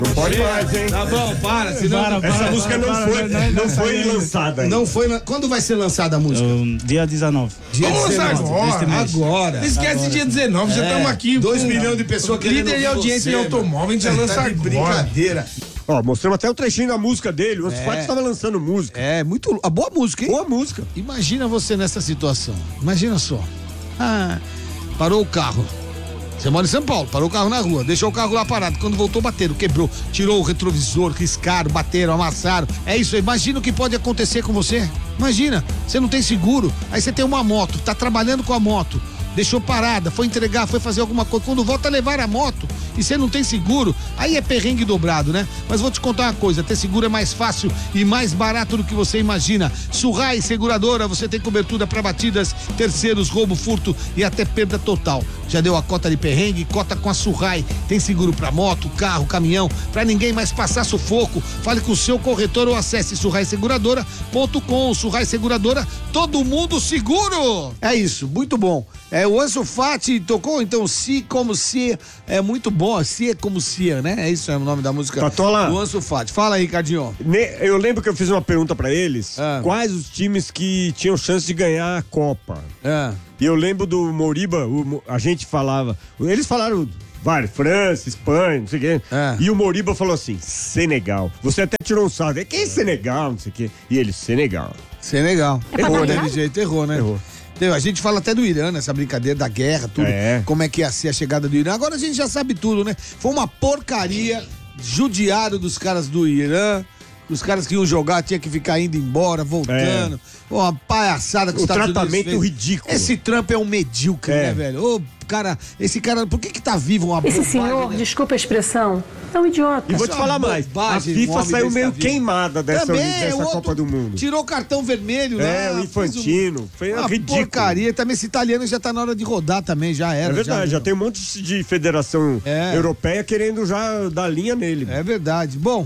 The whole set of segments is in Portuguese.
Não pode mais, hein? Tá bom, para, senão... Essa música não foi lançada ainda. Não foi... Quando vai ser lançada a música? Dia 19. Vamos lançar agora. Agora. Esquece dia 19, já estamos aqui. 2 milhões de pessoas querendo líder de audiência em automóvel, a gente já lança agora. Brincadeira. Ó, mostramos até o trechinho da música dele. O Ansu Fati estava lançando música. Muito... A boa música, hein? Boa música. Imagina você nessa situação. Imagina só. Parou o carro. Você mora em São Paulo, parou o carro na rua, deixou o carro lá parado. Quando voltou, bateram, quebrou, tirou o retrovisor, riscaram, bateram, amassaram. É isso aí. Imagina o que pode acontecer com você. Imagina, você não tem seguro, aí você tem uma moto, tá trabalhando com a moto, deixou parada, foi entregar, foi fazer alguma coisa. Quando volta a levar a moto e você não tem seguro, aí é perrengue dobrado, né? Mas vou te contar uma coisa, ter seguro é mais fácil e mais barato do que você imagina. Surrai Seguradora, você tem cobertura para batidas, terceiros, roubo, furto e até perda total. Já deu a cota de perrengue? Cota com a Surrai. Tem seguro para moto, carro, caminhão, para ninguém mais passar sufoco. Fale com o seu corretor ou acesse surraiseguradora.com. Surrai Seguradora, todo mundo seguro. É isso, muito bom. O Ansu Fati tocou, então, Se Como Se, é muito bom, Se Como Se, né? É isso, é o nome da música Tatola. do Ansu Fati. Fala aí, Ricardinho. Eu lembro que eu fiz uma pergunta pra eles, quais os times que tinham chance de ganhar a Copa. E eu lembro do Moriba, a gente falava, eles falaram... França, Espanha, não sei o quê. E o Moriba falou assim, Senegal. Você até tirou um salve. Quem é Senegal? Não sei o quê. E ele, Senegal. Errou, né? De jeito, errou, né? Errou. A gente fala até do Irã, essa brincadeira da guerra, tudo. Como é que ia ser a chegada do Irã. Agora a gente já sabe tudo, né? Foi uma porcaria, judiaram dos caras do Irã. Os caras que iam jogar tinha que ficar indo embora, voltando. Uma palhaçada com os Estados Unidos. O tratamento ridículo. Esse Trump é um medíocre, né, velho? Esse cara, por que tá vivo uma Esse bobagem, senhor, né? desculpa a expressão, é um idiota. E vou te falar mais, a FIFA saiu meio queimada dessa Copa do Mundo. Tirou cartão vermelho, né? O Infantino, foi uma ridículo. Porcaria, também esse italiano já tá na hora de rodar também, já era. É verdade, já tem um monte de federação europeia querendo já dar linha nele. É verdade. Bom,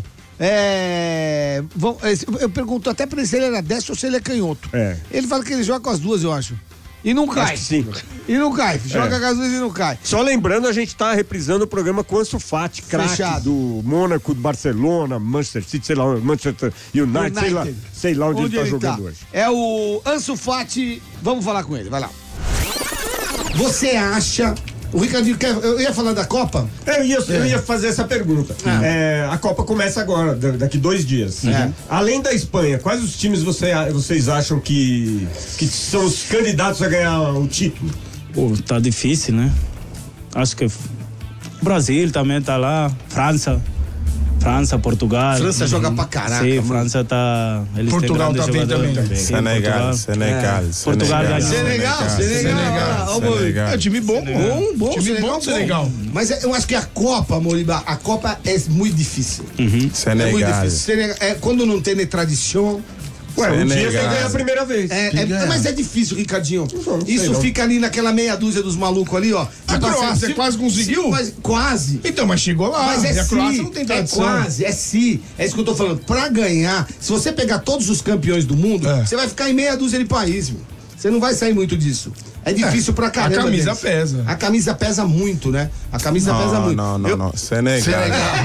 eu pergunto até pra ele se ele era destro ou se ele é canhoto. Ele fala que ele joga com as duas, eu acho. E não cai. Sim. E não cai. Joga com as duas e não cai. Só lembrando, a gente tá reprisando o programa com o Ansu Fati, craque do Mônaco, do Barcelona, Manchester City, sei lá, Manchester United. Sei lá onde ele tá jogando hoje. É o Ansu Fati. Vamos falar com ele, vai lá. Você acha... O Ricardinho, eu ia falar da Copa? Eu ia fazer essa pergunta. A Copa começa agora, daqui 2 dias. Além da Espanha, quais os times vocês acham que são os candidatos a ganhar o título? Pô, tá difícil, né? Acho que o Brasil também tá lá, França, Portugal. França joga pra caraca. Sim, França tá... Eles Portugal tá bem também. Senegal. Portugal ganhou. Senegal. É time bom. Time bom, Senegal. Mas eu acho que a Copa, Moriba, a Copa é muito difícil. Senegal. É muito difícil. Quando não tem tradição... Um dia você ganha a primeira vez. Mas é difícil, Ricardinho. Isso fica ali naquela meia dúzia dos malucos ali, ó. A Croácia quase conseguiu? Quase. Então, mas chegou lá. Mas a Croácia não tem tradição. É isso que eu tô falando. Pra ganhar, se você pegar todos os campeões do mundo, você vai ficar em meia dúzia de países, meu. Você não vai sair muito disso. É difícil pra caramba. A camisa pesa. A camisa pesa muito, né? A camisa pesa muito. Não. Senegal.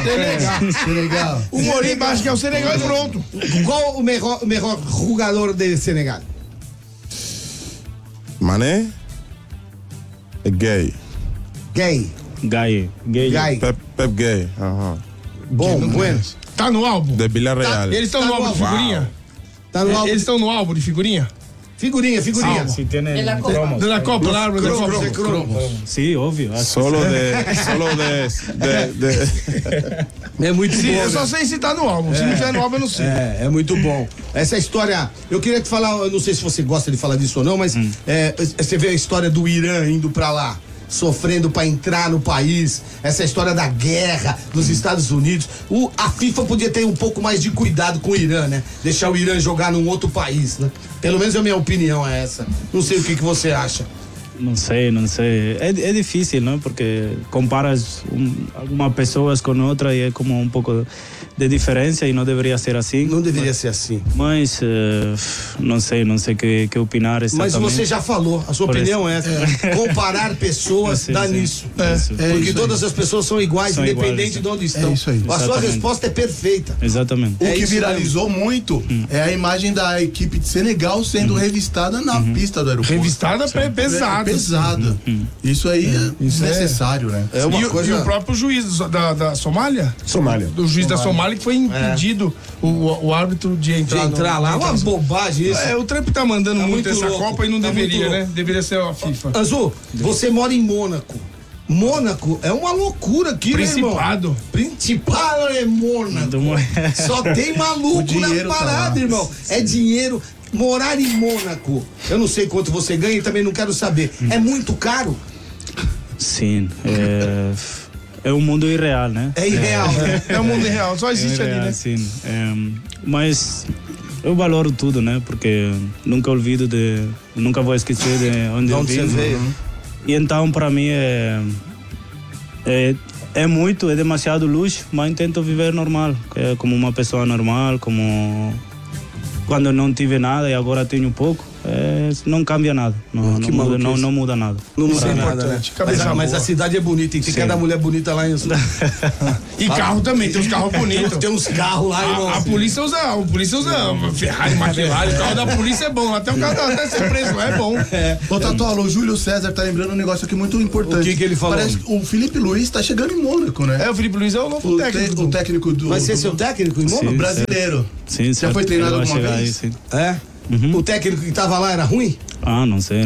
O Moriba acha que é o Senegal e pronto. Qual o melhor jogador do Senegal? Mané? É gay. Gay. Pep Gay. Bom, bueno. Tá no álbum? De Villarreal. Eles estão no álbum de figurinha? Tá no álbum. Eles estão no álbum de figurinha? Figurinha. Si tiene cromos. De la Copa, el árbol de cromos. Sí, obvio. Solo de... É muito bom. Eu só sei se tá no álbum. Se não tiver no álbum, eu não sei. É muito bom. Essa história, eu queria te falar, eu não sei se você gosta de falar disso ou não, mas você vê a história do Irã indo pra lá, sofrendo pra entrar no país, essa história da guerra dos Estados Unidos. A FIFA podia ter um pouco mais de cuidado com o Irã, né? Deixar o Irã jogar num outro país, né? Pelo menos a minha opinião é essa. Não sei o que você acha. Não sei. É difícil, não? Porque comparas algumas pessoas com outras e é como um pouco de diferença e não deveria ser assim. Não deveria ser assim. Mas não sei o que opinar exatamente. Mas você já falou, a sua opinião é essa. Comparar pessoas dá nisso. Porque todas as pessoas são iguais, independente de onde estão. É isso aí. A sua resposta é perfeita. Exatamente. O que viralizou muito é a imagem da equipe de Senegal sendo revistada na pista do aeroporto. Revistada pesada. Pesada. Isso aí é desnecessário, né? É uma coisa... E o próprio juiz da Somália? Do juiz da Somália que foi impedido o árbitro de entrar lá. É uma bobagem isso. O Trump tá mandando muito essa louco. Copa e não deveria, né? Deveria ser a FIFA. Azul, você mora em Mônaco. Mônaco é uma loucura aqui, Principado. Principado é Mônaco. Só tem maluco na parada, irmão. É dinheiro. Morar em Mônaco, eu não sei quanto você ganha e também não quero saber. É muito caro? Sim. É um mundo irreal, né? É irreal, né? É um mundo irreal, só existe irreal, ali, né? Sim. Mas eu valoro tudo, né? Porque nunca vou esquecer de onde eu vim. Você veio. E então, para mim, é demasiado luxo, mas tento viver normal, como uma pessoa normal, como quando não tive nada e agora tenho pouco. Não cambia nada, não muda nada. Não muda nada, né? Mas a cidade é bonita e tem cada mulher bonita lá em Azul. E carro também, tem uns carros bonitos. Tem uns carros lá, irmão. A polícia usa Ferrari, McLaren, o carro da polícia é bom, até o carro até ser preso é bom. Ô Tatola, o Júlio César tá lembrando um negócio aqui muito importante. O que ele falou? Parece que o Felipe Luiz tá chegando em Mônaco, né? O Felipe Luiz é o novo técnico. O técnico do... Vai ser seu técnico em Mônaco? Brasileiro. Sim, já foi treinado alguma vez? Aí, sim. O técnico que tava lá era ruim? Ah, não sei.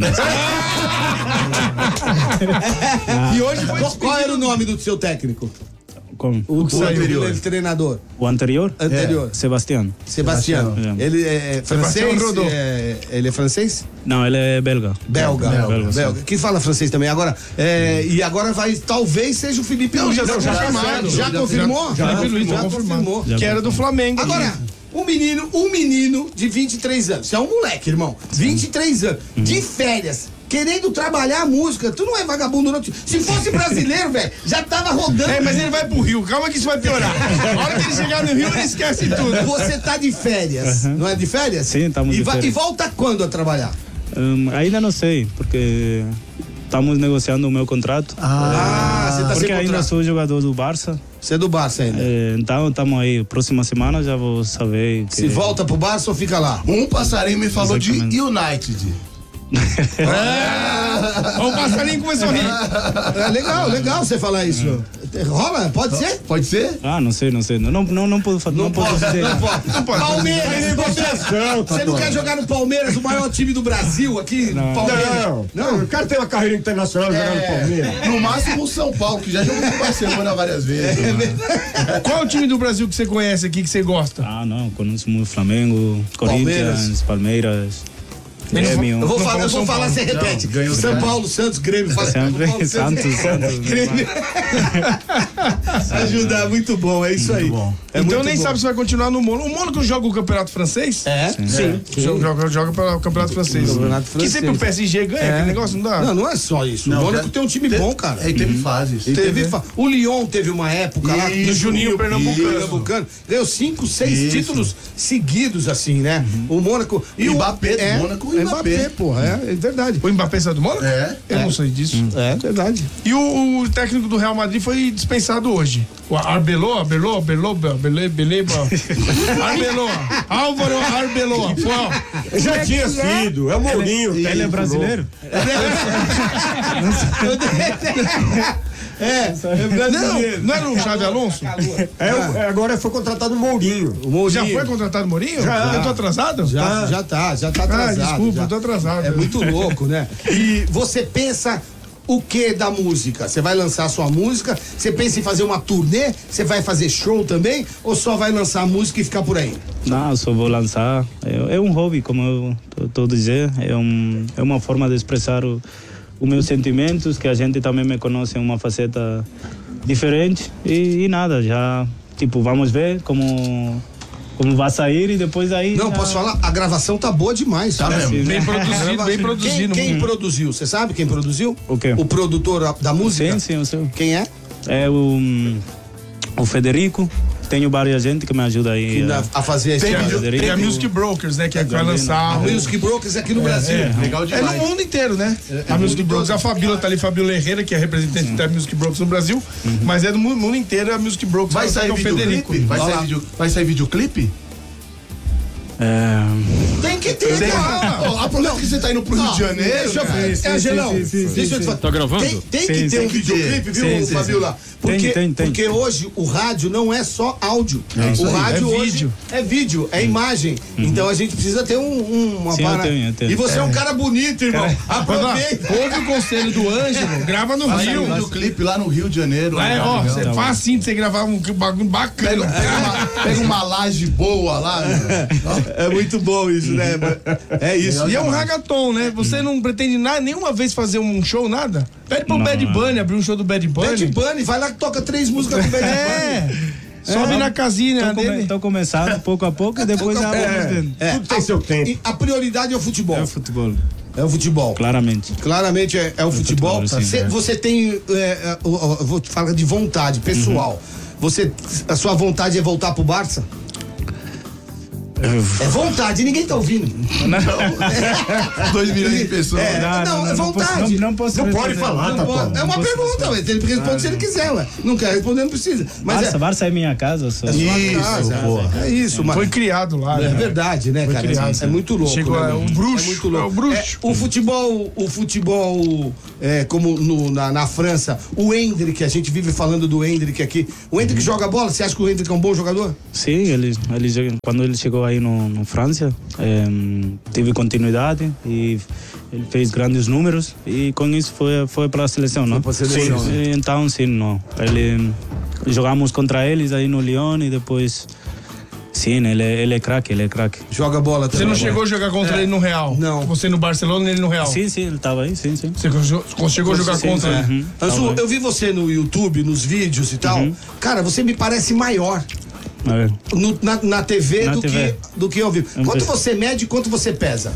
E hoje qual era o nome do seu técnico? Como? O anterior. Treinador. O anterior? Anterior. Sebastião. Ele é francês? Ele é francês? Não, ele é belga. Belga. Que fala francês também. Agora, e agora talvez seja o Felipe Luiz. Já confirmou? Já confirmou. Que era do Flamengo. Agora, um menino de 23 anos. Você é um moleque, irmão. 23 anos. De férias. Querendo trabalhar a música. Tu não é vagabundo, não. Se fosse brasileiro, velho, já tava rodando. Mas ele vai pro Rio. Calma que isso vai piorar. A hora que ele chegar no Rio, ele esquece tudo. Você tá de férias. Não é de férias? Sim, estamos de férias. E volta quando a trabalhar? Ainda não sei, porque estamos negociando o meu contrato. Você tá porque sem ainda contrato. sou jogador do Barça. Você é do Barça ainda? Então estamos aí, próxima semana já vou saber. Se volta pro Barça ou fica lá? Um passarinho me falou de United. O passarinho começou a rir. Legal você falar isso. Rola? Pode ser? Pode ser? Ah, não sei. Não puedo fazer. Não pode. Palmeiras, você não quer jogar no Palmeiras, o maior time do Brasil aqui? Palmeiras. Não, o cara tem uma carreira internacional jogando no Palmeiras. No máximo o São Paulo, que já jogou no Barcelona várias vezes. Qual é o time do Brasil que você conhece aqui, que você gosta? Ah, não, conheço muito Flamengo, Corinthians, Palmeiras. Grêmio. Eu vou falar, você repete. São Paulo, Santos, Grêmio. Sempre Santos. Grêmio. Ajuda, muito bom, é isso aí. Então nem sabe se vai continuar no Mônaco. O Mônaco joga o Campeonato Francês? Sim. Joga pelo Campeonato Francês. Que sempre o PSG ganha, aquele negócio, não dá? Não é só isso. O Mônaco tem um time bom, cara. Teve fases. O Lyon teve uma época lá no Juninho Pernambucano. Ganhou 5, 6 títulos seguidos, assim, né? O Mônaco. E o Mbappé do Mônaco. Mbappé, porra, é verdade. O Mbappé saiu do Mônaco? Eu não sei disso. É verdade. E o técnico do Real Madrid foi dispensado hoje. O Arbeloa. Álvaro Arbeloa. Já tinha sido, é o Mourinho. Ele é brasileiro? Não era o Xabi Alonso? Agora foi contratado o Mourinho. Já foi contratado o Mourinho? Eu tô atrasado? Já tá atrasado. Desculpa, eu tô atrasado. É muito louco, né? E você pensa o que da música? Você vai lançar a sua música? Você pensa em fazer uma turnê? Você vai fazer show também? Ou só vai lançar a música e ficar por aí? Não, eu só vou lançar. É um hobby, como eu estou dizendo. É uma forma de expressar os meus sentimentos, que a gente também me conhece em uma faceta diferente. E nada, já, vamos ver como como vai sair e depois aí... Não, posso falar? A gravação tá boa demais. Tá mesmo? Bem produzido, bem produzido. Quem produziu? Você sabe quem produziu? O quê? O produtor da música? Sim, eu sei. Quem é? É o Federico. Tenho várias gente que me ajuda aí a fazer esse Tem a Music Brokers, né? Que vai lançar. A Music Brokers aqui no Brasil. Legal demais. É no mundo inteiro, né? A Music Brokers, a Fabíola tá ali, Fabíola Herrera, que é representante da Music Brokers no Brasil, mas é do mundo inteiro a Music Brokers. Vai sair o Federico. Vai sair videoclipe? Tem que ter, cara. Aproveita que você tá indo pro Rio de Janeiro. Angelão, deixa eu te falar. Tá gravando? Tem que ter um videoclipe, viu, Fabiola? Porque hoje o rádio não é só áudio. O rádio hoje é vídeo, é imagem. Então a gente precisa ter uma parada. E você é um cara bonito, irmão. Aproveita. Ouve o conselho do Ângelo, grava no Vai Rio. sair um videoclipe lá no Rio de Janeiro. Você faz assim pra você gravar um bagulho bacana. Pega uma laje boa lá. É muito bom isso, né? É isso. E é um ragaton, né? Você não pretende nenhuma vez fazer um show, nada? Pede pro Bad Bunny abrir um show do Bad Bunny. Bad Bunny, vai lá que toca 3 músicas do Bad Bunny. Sobe na casinha dele. Tô começando pouco a pouco e depois já vou Tudo tem seu tempo. A prioridade é o futebol. É o futebol. É o futebol. Claramente. Claramente é o futebol. Você tem, vou te falar de vontade pessoal. A sua vontade é voltar pro Barça? É vontade, ninguém tá ouvindo. 2 milhões de pessoas. É vontade. Não posso Não pode falar, tá bom. É uma pergunta, ué. Ele responde se ele quiser, ué. Não quer responder, não precisa. Mas Barça é minha casa. Só. É isso, mano. Foi criado lá. É verdade, né, cara? É muito louco. Chegou, né, o bruxo. É muito louco. É o bruxo. O futebol, como na França, o Endrick, a gente vive falando do Endrick aqui. O Endrick joga bola? Você acha que o Endrick é um bom jogador? Sim, quando ele chegou aí no França, teve continuidade e ele fez grandes números e com isso foi para a seleção, não? Sim. Então, sim, não. Jogamos contra eles aí no Lyon e depois... Sim, ele é craque, Joga bola também. Você não chegou a jogar contra ele no Real? Não. Você no Barcelona e ele no Real? Sim, ele tava aí, sim. Você chegou a jogar contra ele? Ansu, eu vi você no YouTube, nos vídeos e tal. Cara, você me parece maior. Na TV do que eu vi. Quanto você mede e quanto você pesa?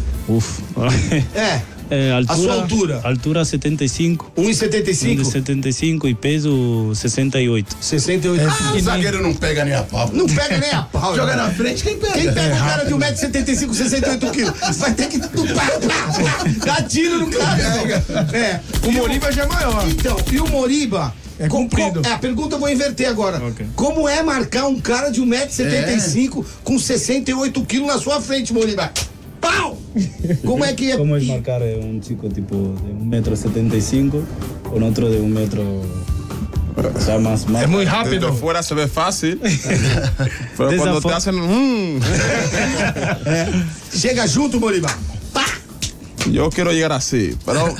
A sua altura? Altura 75. 1,75? 1,75 e peso 68. 68. O zagueiro não pega nem a pau. Não pega nem a pau. Joga na frente, quem pega? Quem pega um cara de 1,75m, 68 quilos? Vai ter que dar tiro no cara. O Moriba já é maior. Então, e o Moriba? É comprido. A pergunta eu vou inverter agora. Okay. Como é marcar um cara de 1,75m com 68 quilos na sua frente, Moriba? Pau! Como é que é? Como marcar um chico tipo de 1,75m com outro de 1 metro... más. É muito rápido. Desde fuera se ve fácil. Pero cuando te hacen... Chega junto, Moriba. Eu quero chegar assim, pero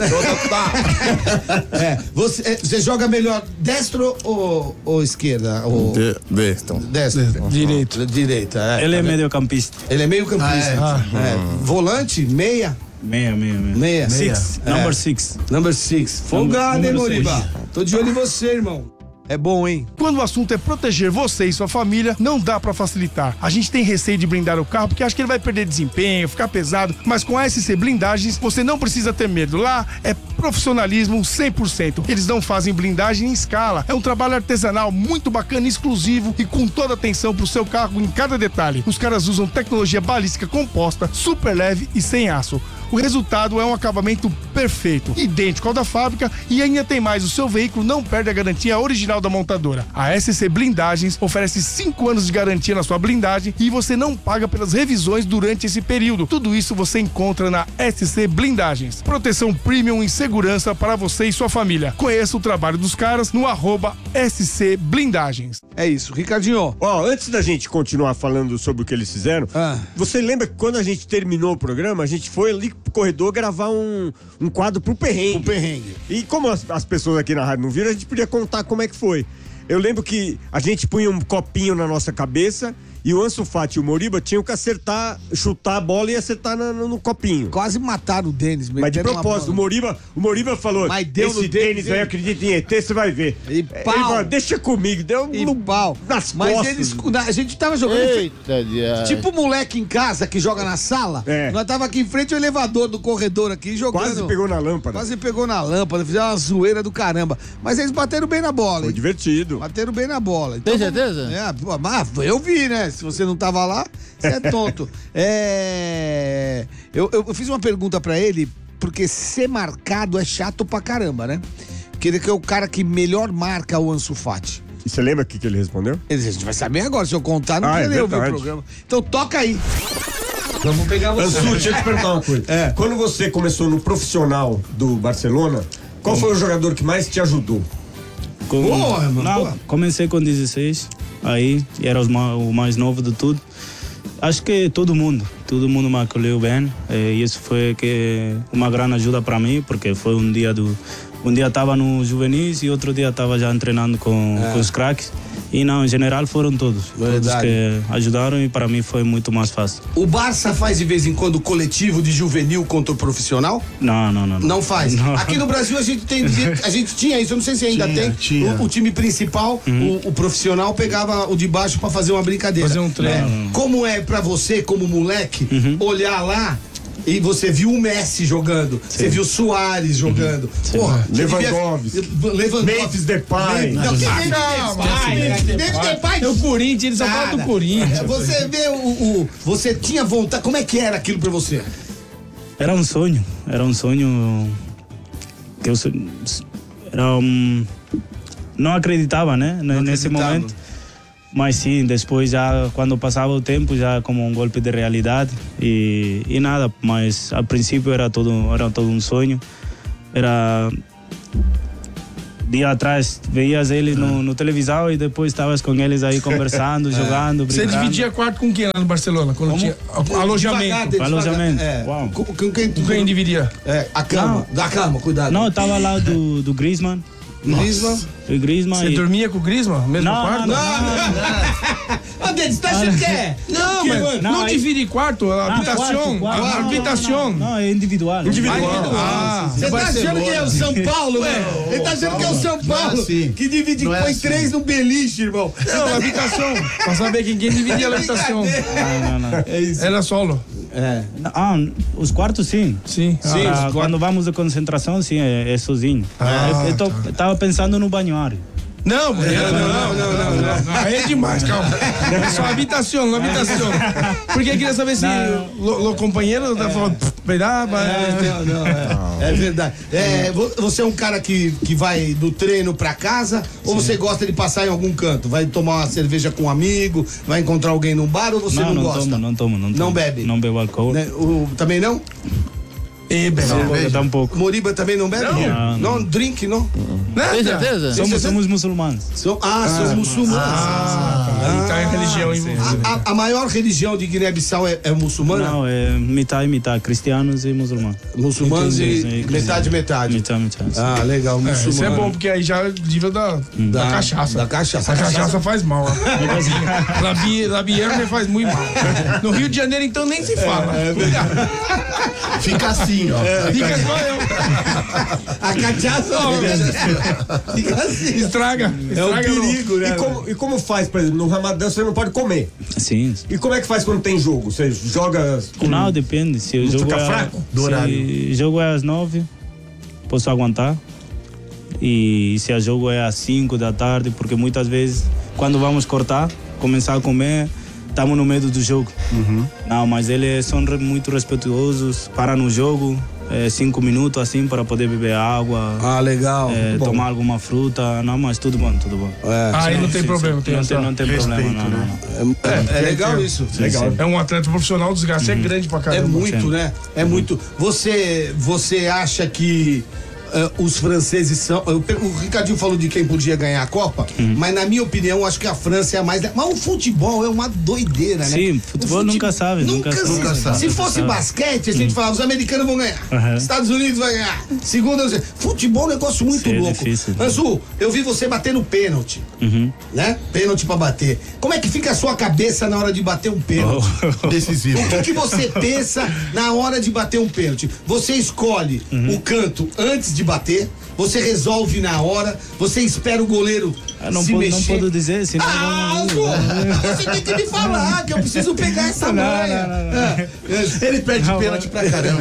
Você joga melhor destro ou esquerda? Destro. Destro. Direita. Ele é mediocampista. Ele é meio campista. Volante, meia. Meia. Six. Number 6. Folgado, hein, Moriba? Tô de olho em você, irmão. É bom, hein? Quando o assunto é proteger você e sua família, não dá pra facilitar. A gente tem receio de blindar o carro porque acha que ele vai perder desempenho, ficar pesado, mas com a SC Blindagens você não precisa ter medo. Lá é profissionalismo 100%. Eles não fazem blindagem em escala. É um trabalho artesanal muito bacana, exclusivo e com toda atenção pro seu carro em cada detalhe. Os caras usam tecnologia balística composta, super leve e sem aço. O resultado é um acabamento perfeito, idêntico ao da fábrica e ainda tem mais, o seu veículo não perde a garantia original da montadora. A SC Blindagens oferece 5 anos de garantia na sua blindagem e você não paga pelas revisões durante esse período. Tudo isso você encontra na SC Blindagens. Proteção premium e segurança para você e sua família. Conheça o trabalho dos caras no @SC Blindagens. É isso, Ricardinho. Antes da gente continuar falando sobre o que eles fizeram, você lembra que quando a gente terminou o programa, a gente foi ali pro corredor gravar um quadro pro Perrengue. O Perrengue. E como as pessoas aqui na rádio não viram, a gente podia contar como é que foi. Eu lembro que a gente punha um copinho na nossa cabeça e o Ansu Fati e o Moriba tinham que acertar, chutar a bola e acertar no copinho. Quase mataram o Denis. Mas de propósito, o Moriba falou, mas deu esse Denis aí, acredita em ET, você vai ver. E pau. Ele falou, deixa comigo, deu e pau. Nas mas costas. Eles, a gente tava jogando... Tipo moleque em casa que joga na sala. Nós tava aqui em frente ao elevador do corredor aqui jogando. Quase pegou na lâmpada. Quase pegou na lâmpada, fizeram uma zoeira do caramba. Mas eles bateram bem na bola, hein? Foi divertido. Bateram bem na bola. Então, tem certeza? Mas eu vi, né? Se você não tava lá, você é tonto. Eu fiz uma pergunta pra ele, porque ser marcado é chato pra caramba, né? Porque ele é o cara que melhor marca o Ansu Fati. E você lembra o que ele respondeu? A gente vai saber agora, se eu contar, não queria ouvir o programa. Então toca aí. Vamos pegar você. Ansu, deixa eu te perguntar uma coisa. Quando você começou no profissional do Barcelona, qual foi o jogador que mais te ajudou? Comecei com 16, aí era o mais novo de tudo. Acho que todo mundo me acolheu bem, e isso foi uma grande ajuda para mim, porque foi um dia estava no juvenis e outro dia estava já treinando com os craques. E não, em geral foram todos que ajudaram e para mim foi muito mais fácil. O Barça faz de vez em quando coletivo de juvenil contra o profissional? Não. Não faz? Não. Aqui no Brasil a gente tinha isso, eu não sei se ainda tem. O time principal, o profissional pegava o de baixo para fazer uma brincadeira. Fazer um treino. Como é para você, como moleque, olhar lá e você viu o Messi jogando, você viu o Soares jogando, porra, Lewandowski, Memphis Depay. Memphis Depay. É o Corinthians, eles só falam do Corinthians. Você vê você tinha vontade, como é que era aquilo pra você? Era um sonho que eu não acreditava, né, nesse momento. Mas sim, depois já, quando passava o tempo, já como um golpe de realidade e nada, mas a princípio era todo um sonho. Dia atrás, veias eles no televisão e depois estavas com eles aí conversando, jogando, brincando. Você dividia quarto com quem lá no Barcelona? Quando tinha alojamento? Alojamento. Uau. Com quem dividia? A cama. Da cama, cuidado. Não, eu tava lá do Griezmann. Griezmann. Você dormia com o Griezmann? Mesmo quarto? Ô, Denis, tá achando que é? Não divide quarto, habitação. Não, é individual. Você tá achando que é o São Paulo, velho? Ele tá achando que é o São Paulo que divide, põe 3 no beliche, irmão. Não, habitação. Pra saber quem dividia a habitação. Não. É isso. Era solo. Os quartos sim. Sim. Quando vamos de concentração, sim, é sozinho. Eu tava pensando no banhário. Não. Aí é demais, calma. É só habitação. Porque eu queria saber se o companheiro tá falando. É verdade. Você é um cara que vai do treino pra casa ou você gosta de passar em algum canto? Vai tomar uma cerveja com um amigo, vai encontrar alguém num bar ou você não gosta? Não tomo. Não bebe? Não bebo álcool. Também não? Tampouco. Moriba também não bebe? Não, drink, não? Tem certeza? Somos muçulmanos. Somos muçulmanos. Então é religião envolvida. A maior religião de Guiné-Bissau é muçulmana? Não, é metade, cristianos e muçulmanos. Muçulmanos e metade. Metade. Legal, muçulmano. Isso é bom, porque aí já nível da cachaça. Da cachaça. A cachaça faz mal. Labier faz muito mal. No Rio de Janeiro, então, nem se fala. Fica assim, ó. Fica igual eu. A cachaça fica assim. Estraga. É um perigo, né? E como faz, por exemplo, no Ramadã você não pode comer. Sim. E como é que faz quando tem jogo? Você joga com... Não, depende. Se o jogo fica fraco do horário. Se o jogo é às 9, posso aguentar. E se o jogo é às 5 da tarde, porque muitas vezes, quando vamos cortar, começar a comer, estamos no meio do jogo. Não, mas eles são muito respeitosos, param no jogo, 5 minutos assim para poder beber água. Legal. Tomar alguma fruta. Não, mas tudo bom. Aí não tem problema. Não tem problema, não. É legal isso. Legal. É um atleta profissional, o desgaste é grande pra caramba. É muito, né? É muito. Você acha que os franceses são. O Ricardinho falou de quem podia ganhar a Copa, mas na minha opinião, acho que a França é a mais. Mas o futebol é uma doideira, né? Sim, futebol nunca sabe. Nunca sabe. Se fosse basquete, a gente falava, os americanos vão ganhar. Estados Unidos vai ganhar. Segunda, futebol é um negócio muito louco. Difícil, Anzu, eu vi você bater no pênalti, né? Pênalti pra bater. Como é que fica a sua cabeça na hora de bater um pênalti? Decisivo. O que você pensa na hora de bater um pênalti? Você escolhe o canto antes de bater, você resolve na hora, você espera o goleiro se mexer. Não posso dizer, senão... Você tem que me falar, que eu preciso pegar essa manha. Ele perde pênalti pra caramba.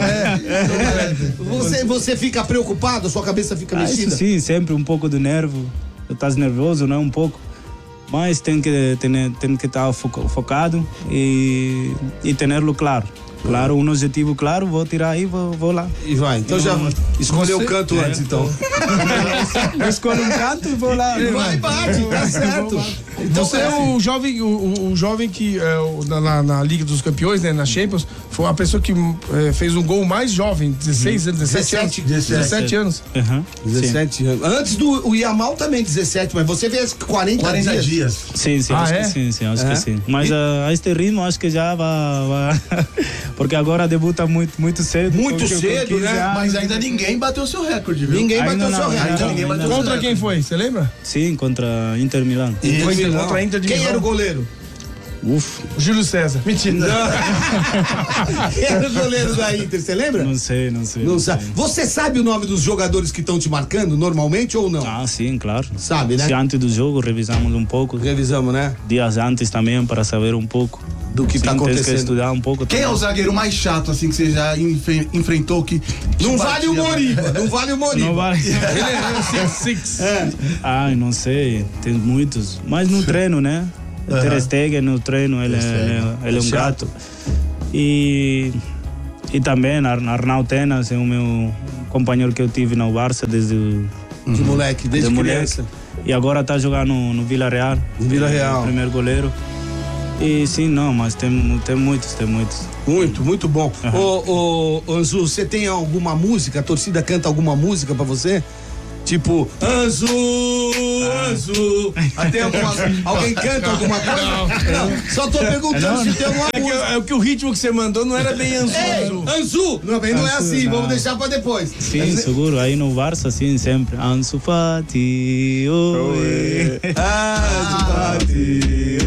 Você fica preocupado? A sua cabeça fica mexida? Isso sim, sempre um pouco de nervo. Estás nervoso, não? Um pouco. Mas tem que estar focado e tenerlo claro. Claro, um objetivo claro, vou tirar aí, vou lá. E vai. Então já escolheu o canto antes, então. Eu escolho um canto e vou lá. Vai, bate, tá certo. Então você é o jovem que na Liga dos Campeões, né, na Champions, foi a pessoa que fez um gol mais jovem, 16 anos, 17 anos. 17 anos. Antes do Yamal também 17, mas você fez 40 dias. Sim, acho que sim. Mas a este ritmo acho que já vai porque agora debuta muito cedo. Muito cedo, né? Anos. Mas ainda ninguém bateu seu recorde, viu? Ninguém bateu seu recorde. Contra quem foi? Você lembra? Sim, contra Inter Milão. Contra a Inter de Milão. Quem era o goleiro? O Júlio César. Mentira. Quem era o goleiro da Inter, você lembra? Não sei. Não sabe. Você sabe o nome dos jogadores que estão te marcando normalmente ou não? Ah, sim, claro. Sabe, né? Se antes do jogo revisamos um pouco. Revisamos, né? Dias antes também para saber um pouco do que tá acontecendo. Tem que estudar um pouco. Quem é o zagueiro mais chato assim que você já enfrentou que não vale o Moriba, não vale o Moriba. Não vale. Ele é 6'6". Ai, não sei, tem muitos, mas no treino, né? Ter Stegen no treino, ele é um gato. E também Arnaldo Tenas é o meu companheiro que eu tive no Barça desde moleque, desde criança. E agora está jogando no Vila Real. Vila Real. Primeiro goleiro. E sim, não, mas tem muitos. Muito bom. Ô, Anzu, você tem alguma música? A torcida canta alguma música pra você? Tipo, Anzu. Até alguém canta alguma coisa? Não, só tô perguntando se tem alguma música. É que o ritmo que você mandou não era bem Anzu. Anzu! Não é assim, vamos deixar pra depois. Sim, seguro, aí no Barça, sim, sempre. Ansu Fati, Ansu Fati,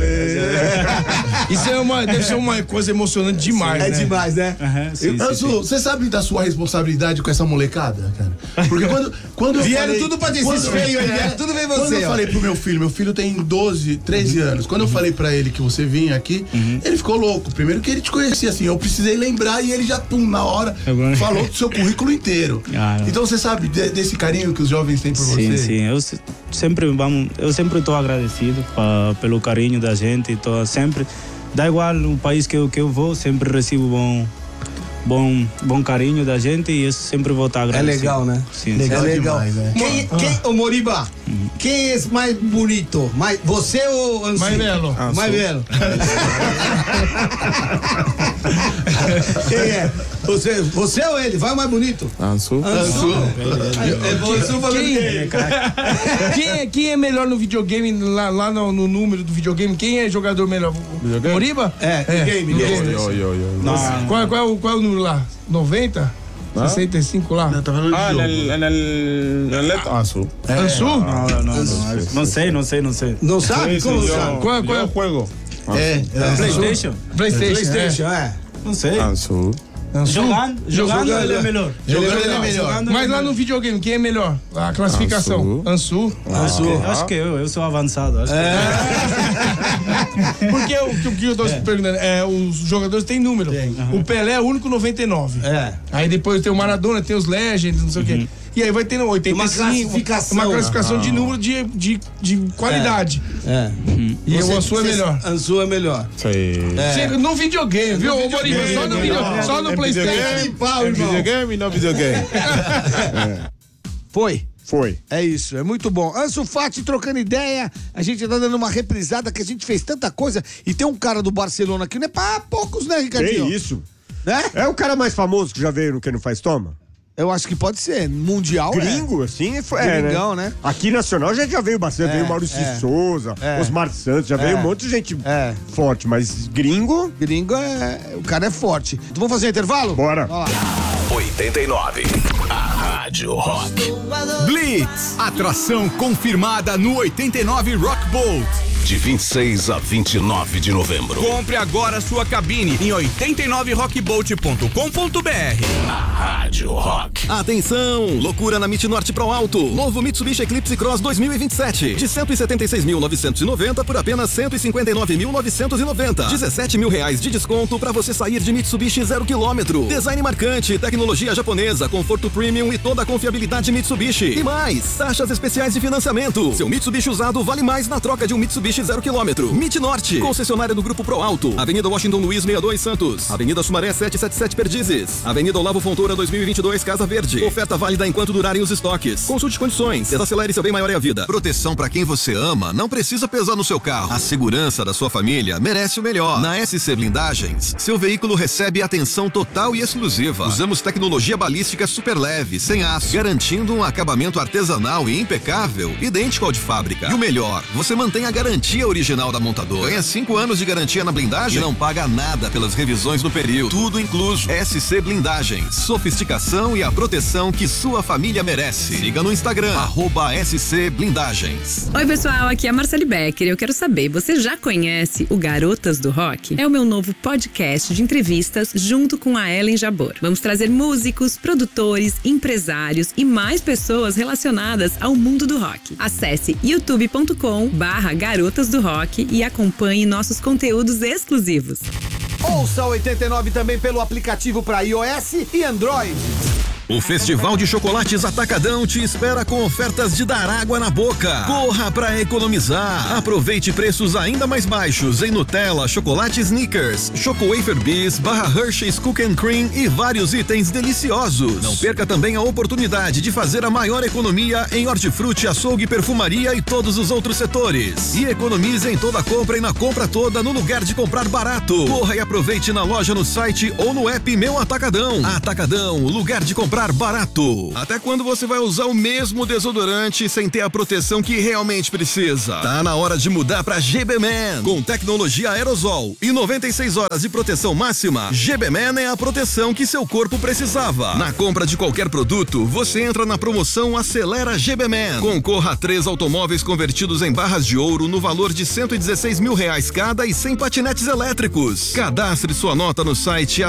Isso deve ser uma coisa emocionante demais, né? É demais, né? Anzu, você sabe da sua responsabilidade com essa molecada, cara? Porque quando eu vieram falei, tudo pra desses feios aí, vieram tudo bem você. Quando eu falei pro meu filho tem 13 anos. Quando eu falei pra ele que você vinha aqui, ele ficou louco. Primeiro que ele te conhecia, assim, eu precisei lembrar e ele já, na hora, falou do seu currículo inteiro. Então você sabe desse carinho que os jovens têm por você? Sim, eu sempre estou agradecido pelo carinho da gente, sempre, dá igual o país que eu vou, sempre recebo bom carinho da gente e eu sempre vou estar agradecido. É legal, né? Sim, legal, sim. demais, né? Ô Moriba, quem é mais bonito? Você ou Anzu? Mais velho. Mais velho. Quem é? Você ou ele? Vai o mais bonito? Anzu. É bom, Anzu falando quem é melhor no videogame, lá no número do videogame? Quem é jogador melhor? Moriba? Game. Qual é o número lá? 90? 65 lá? en el Anzu. Anzu? Não sei. Não sabe? Como sabe? Qual é o juego? PlayStation, Não sei. Anzu. Jogando ele é melhor. Mas lá no videogame, quem é melhor? A classificação. Anzu. Acho que eu sou avançado. Porque o que eu tô perguntando os jogadores têm número. O Pelé é o único 99. Aí depois tem o Maradona, tem os Legends, não sei o quê. E aí vai tendo 85. Uma classificação de número de qualidade. E o Anzu é melhor. Anzu é melhor. No videogame, viu? Só no PlayStation. Videogame, não videogame. Foi. É isso, é muito bom. Ansu Fati trocando ideia, a gente tá dando uma reprisada que a gente fez tanta coisa e tem um cara do Barcelona que não é pra poucos, né, Ricardinho? Que isso? Né? É o cara mais famoso que já veio no Que Não Faz Toma? Eu acho que pode ser. Mundial Gringo, assim, Gringão, né? Aqui nacional já veio bastante. Veio Maurício de Souza, Osmar Santos, já veio um monte de gente forte. Mas gringo... Gringo o cara é forte. Então vamos fazer um intervalo? Bora. Vamos lá. 89. A Rádio Rock. Blitz. Atração confirmada no 89 Rock Bolt. De 26 a 29 de novembro. Compre agora sua cabine em 89rockbolt.com.br. A Rádio Rock. Atenção! Loucura na Mitnorte Pro Alto. Novo Mitsubishi Eclipse Cross 2027. De 176.990 por apenas 159.990. 17 mil reais de desconto para você sair de Mitsubishi 0 km. Design marcante, tecnologia japonesa, conforto premium e toda a confiabilidade Mitsubishi. E mais, taxas especiais de financiamento. Seu Mitsubishi usado vale mais na troca de um Mitsubishi 0 km. Mitnorte, concessionária do Grupo Pro Alto. Avenida Washington Luiz 62 Santos. Avenida Sumaré 777 Perdizes. Avenida Olavo Fontoura 2022 Casa Verde. Oferta válida enquanto durarem os estoques. Consulte condições. Desacelere seu bem maior é a vida. Proteção para quem você ama não precisa pesar no seu carro. A segurança da sua família merece o melhor. Na SC Blindagens, seu veículo recebe atenção total e exclusiva. Usamos tecnologia balística super leve, sem aço, garantindo um acabamento artesanal e impecável, idêntico ao de fábrica. E o melhor, você mantém a garantia original da montadora. Ganha 5 anos de garantia na blindagem e não paga nada pelas revisões no período. Tudo incluso. SC Blindagens. Sofisticação e a proteção que sua família merece. Siga no Instagram, @SC Blindagens. Oi, pessoal, aqui é a Marcele Becker. Eu quero saber, você já conhece o Garotas do Rock? É o meu novo podcast de entrevistas junto com a Ellen Jabor. Vamos trazer músicos, produtores, empresários e mais pessoas relacionadas ao mundo do rock. Acesse youtube.com/Garotas do Rock e acompanhe nossos conteúdos exclusivos. Ouça 89 também pelo aplicativo para iOS e Android. O Festival de Chocolates Atacadão te espera com ofertas de dar água na boca. Corra para economizar. Aproveite preços ainda mais baixos em Nutella, chocolate Snickers, Choco Wafer Bis, Hershey's Cook and Cream e vários itens deliciosos. Não perca também a oportunidade de fazer a maior economia em hortifruti, açougue, perfumaria e todos os outros setores. E economize em toda compra e na compra toda no lugar de comprar barato. Corra e aproveite na loja, no site ou no app Meu Atacadão. Atacadão, lugar de comprar barato. Até quando você vai usar o mesmo desodorante sem ter a proteção que realmente precisa? Tá na hora de mudar pra GB-Man. Com tecnologia aerosol e 96 horas de proteção máxima, GB-Man é a proteção que seu corpo precisava. Na compra de qualquer produto, você entra na promoção Acelera GB-Man. Concorra a 3 automóveis convertidos em barras de ouro no valor de R$116 mil cada e 100 patinetes elétricos. Cadastre sua nota no site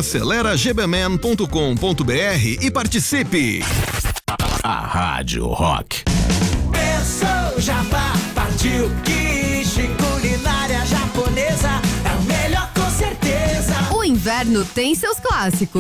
aceleragBman.com.br e participe. A Rádio Rock. Pensou, Jabá, partiu, quiche, culinária japonesa, é o melhor com certeza. O inverno tem seus clássicos.